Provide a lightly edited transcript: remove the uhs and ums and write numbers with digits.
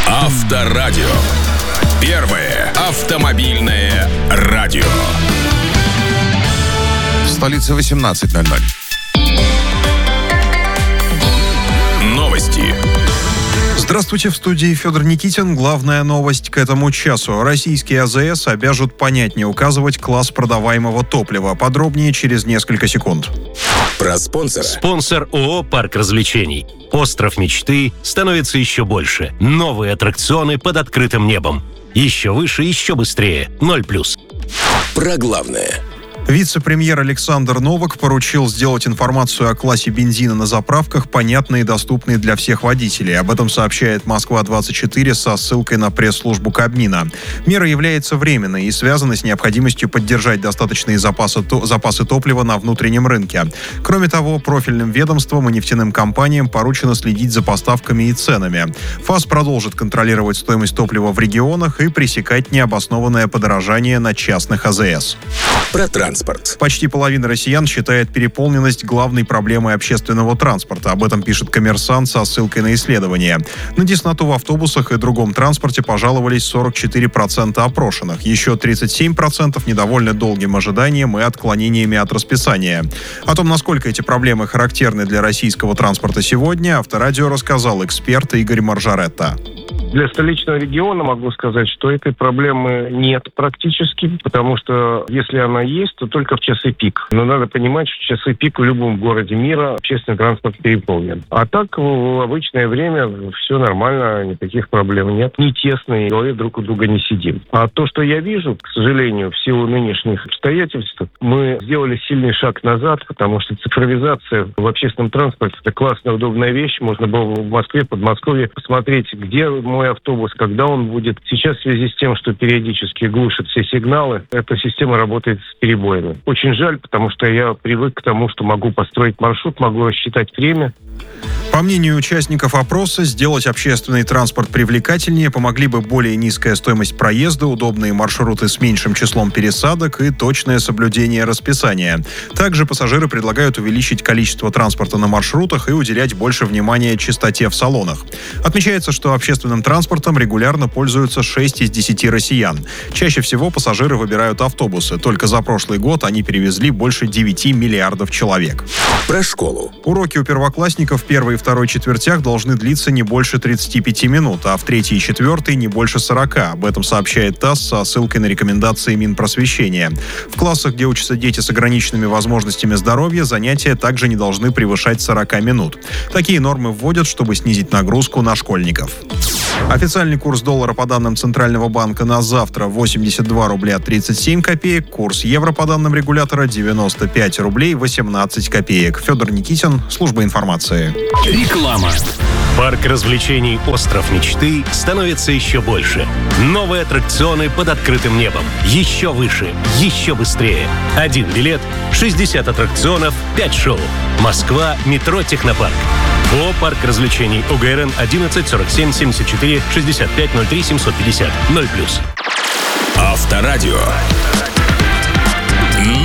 Авторадио. Первое автомобильное радио. В столице 18:00. Новости. Здравствуйте, в студии Федор Никитин. Главная новость к этому часу. Российские АЗС обяжут понятнее указывать класс продаваемого топлива. Подробнее через несколько секунд. Про спонсора. Спонсор ООО «Парк развлечений». Остров мечты становится еще больше. Новые аттракционы под открытым небом. Еще выше, еще быстрее. 0+. Про главное. Вице-премьер Александр Новак поручил сделать информацию о классе бензина на заправках понятной и доступной для всех водителей. Об этом сообщает «Москва-24» со ссылкой на пресс-службу Кабмина. Мера является временной и связана с необходимостью поддержать достаточные запасы топлива на внутреннем рынке. Кроме того, профильным ведомствам и нефтяным компаниям поручено следить за поставками и ценами. ФАС продолжит контролировать стоимость топлива в регионах и пресекать необоснованное подорожание на частных АЗС. Про транспорт. Почти половина россиян считает переполненность главной проблемой общественного транспорта. Об этом пишет «Коммерсант» со ссылкой на исследование. На тесноту в автобусах и другом транспорте пожаловались 44% опрошенных. Еще 37% недовольны долгим ожиданием и отклонениями от расписания. О том, насколько эти проблемы характерны для российского транспорта сегодня, Авторадио рассказал эксперт Игорь Маржаретта. Для столичного региона могу сказать, что этой проблемы нет практически, потому что если она есть, то только в часы пик. Но надо понимать, что в часы пик в любом городе мира общественный транспорт переполнен. А так в обычное время все нормально, никаких проблем нет. Не тесно, и голове друг у друга не сидим. А то, что я вижу, к сожалению, в силу нынешних обстоятельств, мы сделали сильный шаг назад, потому что цифровизация в общественном транспорте – это классная, удобная вещь. Можно было в Москве, Подмосковье посмотреть, где мой автобус, когда он будет. Сейчас в связи с тем, что периодически глушат все сигналы, эта система работает с перебоями. Очень жаль, потому что я привык к тому, что могу построить маршрут, могу рассчитать время. По мнению участников опроса, сделать общественный транспорт привлекательнее помогли бы более низкая стоимость проезда, удобные маршруты с меньшим числом пересадок и точное соблюдение расписания. Также пассажиры предлагают увеличить количество транспорта на маршрутах и уделять больше внимания чистоте в салонах. Отмечается, что общественным транспортом регулярно пользуются 6 из 10 россиян. Чаще всего пассажиры выбирают автобусы. Только за прошлый год они перевезли больше 9 миллиардов человек. Про школу. Уроки у первоклассников в первой и второй четвертях должны длиться не больше 35 минут, а в третьей и четвертой не больше 40. Об этом сообщает ТАСС со ссылкой на рекомендации Минпросвещения. В классах, где учатся дети с ограниченными возможностями здоровья, занятия также не должны превышать 40 минут. Такие нормы вводят, чтобы снизить нагрузку на школьников. Официальный курс доллара по данным Центрального банка на завтра 82 рубля 37 копеек. Курс евро по данным регулятора 95 рублей 18 копеек. Федор Никитин, служба информации. Реклама. Парк развлечений «Остров мечты» становится еще больше. Новые аттракционы под открытым небом. Еще выше, еще быстрее. 1 билет, 60 аттракционов, 5 шоу. Москва, метро «Технопарк». ООО «Парк развлечений». УГРН 11 47 74 65 03 750 0+. Авторадио.